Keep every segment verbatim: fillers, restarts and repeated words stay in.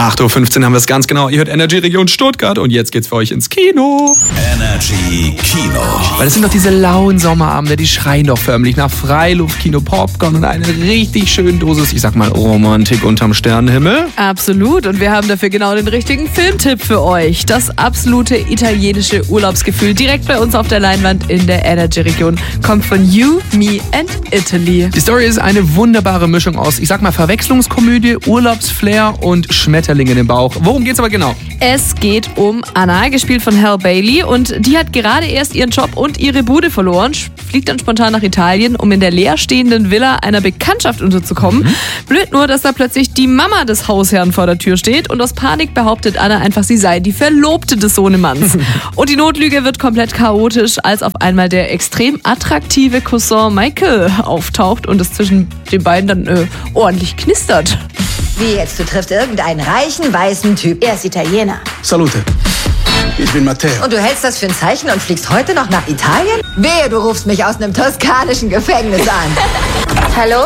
acht Uhr fünfzehn haben wir es ganz genau. Ihr hört Energy Region Stuttgart und jetzt geht's für euch ins Kino. Energy Kino. Weil es sind doch diese lauen Sommerabende, die schreien doch förmlich nach Freiluftkino, Popcorn und eine richtig schöne Dosis, ich sag mal, Romantik unterm Sternenhimmel. Absolut. Und wir haben dafür genau den richtigen Filmtipp für euch. Das absolute italienische Urlaubsgefühl direkt bei uns auf der Leinwand in der Energy Region kommt von You, Me and Italy. Die Story ist eine wunderbare Mischung aus, ich sag mal, Verwechslungskomödie, Urlaubsflair und Schmetterlinge im Bauch. Worum geht's aber genau? Es geht um Anna, gespielt von Halle Bailey, und die hat gerade erst ihren Job und ihre Bude verloren, fliegt dann spontan nach Italien, um in der leerstehenden Villa einer Bekanntschaft unterzukommen. Mhm. Blöd nur, dass da plötzlich die Mama des Hausherrn vor der Tür steht und aus Panik behauptet Anna einfach, sie sei die Verlobte des Sohnemanns. Und die Notlüge wird komplett chaotisch, als auf einmal der extrem attraktive Cousin Michael auftaucht und es zwischen den beiden dann äh, ordentlich knistert. Wie jetzt, du triffst irgendeinen reichen, weißen Typ. Er ist Italiener. Salute. Ich bin Matteo. Und du hältst das für ein Zeichen und fliegst heute noch nach Italien? Wehe, du rufst mich aus einem toskanischen Gefängnis an. Hallo?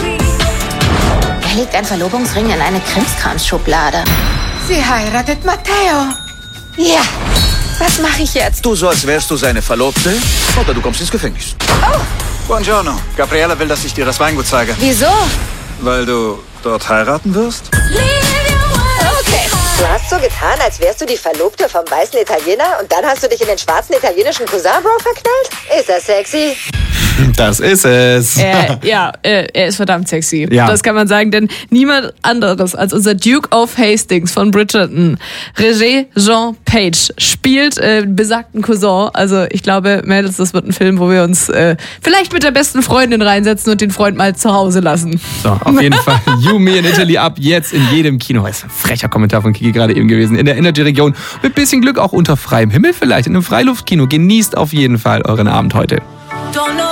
Er legt ein Verlobungsring in eine Krimskrams-Schublade. Sie heiratet Matteo. Ja. Was mache ich jetzt? Tu so, als wärst du seine Verlobte, oder du kommst ins Gefängnis. Oh. Buongiorno. Gabriella will, dass ich dir das Weingut zeige. Wieso? Weil du dort heiraten wirst? Okay. Du hast so getan, als wärst du die Verlobte vom weißen Italiener und dann hast du dich in den schwarzen italienischen Cousin-Bro verknallt? Ist das sexy? Das ist es. Er, ja, er, er ist verdammt sexy. Ja. Das kann man sagen, denn niemand anderes als unser Duke of Hastings von Bridgerton, Roger Jean Page, spielt äh, besagten Cousin. Also ich glaube, Mädels, das wird ein Film, wo wir uns äh, vielleicht mit der besten Freundin reinsetzen und den Freund mal zu Hause lassen. So, auf jeden Fall You, Me and Italy ab jetzt in jedem Kino. Das ist ein frecher Kommentar von Kiki gerade eben gewesen. In der Energy-Region. Mit bisschen Glück auch unter freiem Himmel vielleicht. In einem Freiluftkino. Genießt auf jeden Fall euren Abend heute.